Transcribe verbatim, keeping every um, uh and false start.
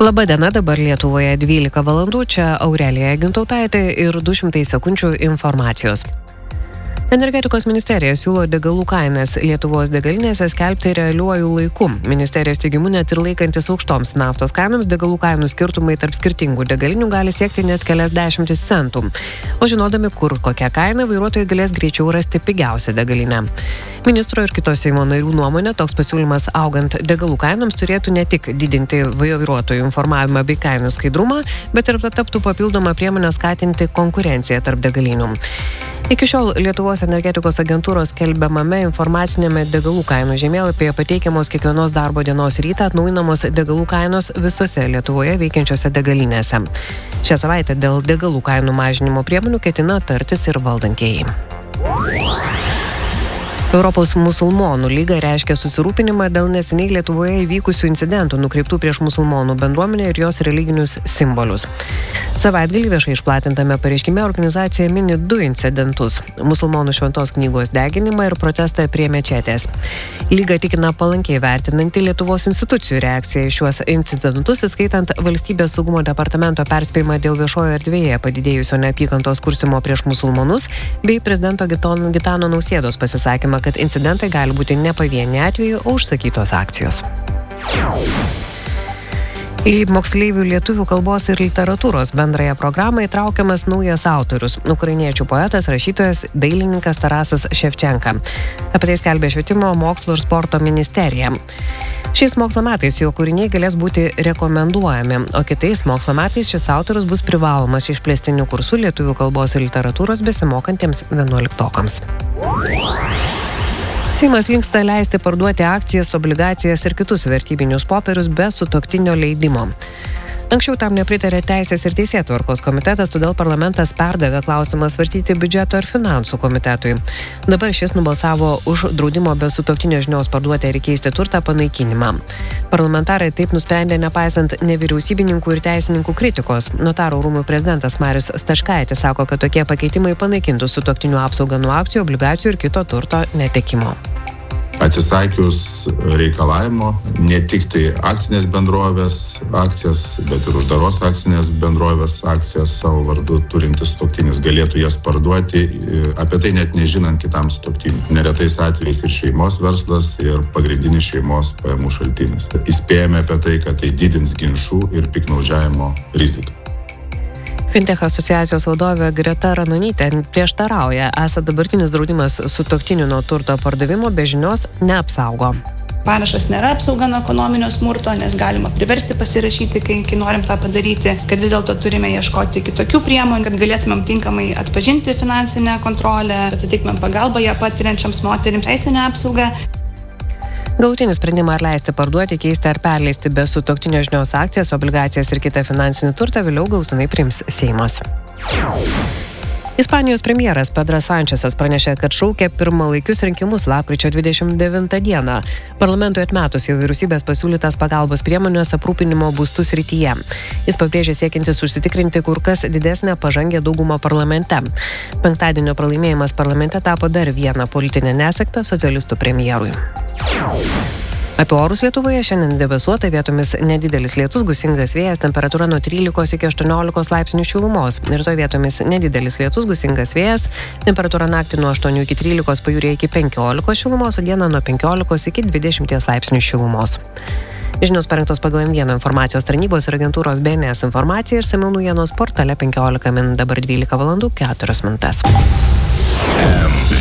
Labadiena, dabar Lietuvoje dvylika valandų, čia Aurelija Gintautaitė ir du šimtai sekundžių informacijos. Energetikos ministerija siūlo degalų kainas Lietuvos degalinėse skelbti realiuoju laiku. Ministerijos teigimu, net ir laikantis aukštoms naftos kainoms, degalų kainų skirtumai tarp skirtingų degalinių gali siekti net kelias dešimtis centų. O žinodami, kur kokia kaina, vairuotojai galės greičiau rasti pigiausią degalinę. Ministro ir kitos Seimo narių nuomonė, toks pasiūlymas augant degalų kainoms turėtų ne tik didinti vairuotojų informavimą bei kainų skaidrumą, bet ir taptų papildomą priemonę skatinti konkurenciją tarp degalinių. Iki šiol Lietuvos energetikos agentūros skelbiamame informacinėme degalų kainų žemėlapyje pateikiamos kiekvienos darbo dienos rytą atnaujinamos degalų kainos visose Lietuvoje veikiančiose degalinėse. Šią savaitę dėl degalų kainų mažinimo priemonių ketina tartis ir valdantieji. Europos musulmonų lyga reiškia susirūpinimą dėl neseniai Lietuvoje įvykusių incidentų nukreiptų prieš musulmonų bendruomenę ir jos religinius simbolius. Savaitgalį viešai išplatintame pareiškime organizacija mini du incidentus – musulmonų šventos knygos deginimą ir protestą prie mečetės. Lyga tikina palankiai vertinanti Lietuvos institucijų reakciją į šiuos incidentus, įskaitant Valstybės saugumo departamento perspėjimą dėl viešojo erdvėje padidėjusio neapykantos kurstymo prieš musulmonus bei prezidento Gitano Nausėdos pasisakymą, kad incidentai gali būti ne pavieniai atvejai, o užsakytos akcijos. Į moksleivių lietuvių kalbos ir literatūros bendrąją programą įtraukiamas naujas autorius – ukrainiečių poetas, rašytojas, dailininkas Tarasas Ševčenka. Apie tai skelbė Švietimo, mokslo ir sporto ministerija. Šiais mokslo metais jo kūriniai galės būti rekomenduojami, o kitais mokslo metais šis autorius bus privalomas išplėstinių kursų lietuvių kalbos ir literatūros besimokantiems vienuoliktokams. Seimas linksta leisti parduoti akcijas, obligacijas ir kitus vertybinius popierius be sutuoktinio leidimo. Anksčiau tam nepritarė Teisės ir teisėtvarkos komitetas, todėl parlamentas perdavė klausimą svarstyti biudžeto ir finansų komitetui. Dabar šis nubalsavo už draudimo be sutuoktinio žinios parduoti ir keisti turtą panaikinimą. Parlamentarai taip nusprendė nepaisant nevyriausybininkų ir teisininkų kritikos. Notarų rūmų prezidentas Marius Staškaitis sako, kad tokie pakeitimai panaikintų sutuoktinių apsaugą nuo akcijų, obligacijų ir kito turto netekimo. Atsisakius reikalavimo ne tik tai akcinės bendrovės akcijas, bet ir uždaros akcinės bendrovės akcijas savo vardu turintis sutuoktinis galėtų jas parduoti, apie tai net nežinant kitam sutuoktiniui. Neretais atvejais ir šeimos verslas, ir pagrindinis šeimos pajamų šaltinis. Įspėjame apie tai, kad tai didins ginčų ir piktnaudžiavimo riziką. Fintech asociacijos vadovė Greta Ranonytė prieštarauja, esą dabartinis draudimas sutuoktinių nuo turto pardavimo be žinios neapsaugo. Parašas nėra apsauga nuo ekonominio smurto, nes galima priversti pasirašyti, kai, kai norim tą padaryti, kad vis dėlto turime ieškoti kitokių priemonių, kad galėtumėm tinkamai atpažinti finansinę kontrolę, kad suteiktumėm pagalbą ją patiriančioms moterims, teisinę apsaugą. Galutinį sprendimą ar leisti parduoti, keisti ar perleisti be sutuoktinio žinios akcijas, obligacijas ir kitą finansinį turtą vėliau galutinai priims Seimas. Ispanijos premjeras Pedras Sančesas pranešė, kad šaukia pirmalaikius rinkimus lapkričio dvidešimt devintą dieną. Parlamentui atmetus jau vyriausybės pasiūlytas pagalbos priemonės aprūpinimo būstų srityje. Jis pabrėžė siekiantis užsitikrinti kur kas didesnę pažangę daugumą parlamente. Penktadienio pralaimėjimas parlamente tapo dar vieną politinę nesėkmę socialistų premjerui. Apie orus Lietuvoje šiandien debesuota, vietomis nedidelis lietus, gūsingas vėjas, temperatūra nuo trylikos iki aštuoniolikos laipsnių šilumos. Rytoj vietomis nedidelis lietus, gūsingas vėjas, temperatūra naktį nuo aštuonių iki trylikos, pajūryje iki penkiolikos šilumos, o dieną nuo penkiolikos iki dvidešimties laipsnių šilumos. Žinios parengtos pagal M vieną informacijos tarnybos ir agentūros B N S informaciją ir išsamiau naujienos portale penkiolika min, dabar dvylika valandų keturios minutės. M